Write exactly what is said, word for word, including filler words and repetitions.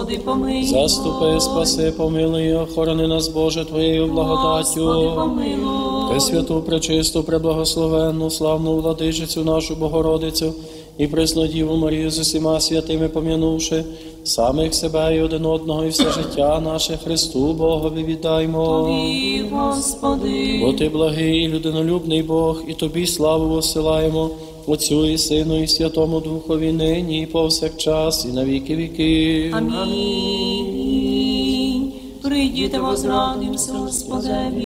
Господи, помилуй. Заступи, спаси, помилуй, охорони нас, Боже, Твоєю благодаттю. Господи, помилуй. Пресвяту, пречисту, преблагословенну, славну владичицю нашу Богородицю і пресну Діву Марію з усіма святими пом'янувши, самих себе і один одного, і все життя наше Христу Богові віддаймо. Тобі, Господи. Бо Ти благий і людинолюбний Бог, і Тобі славу осилаємо, Отцю і Сину, і Святому Духові, нині, і повсякчас, і на віки віків. Амінь. Прийдіте, возрадимся, Господеві.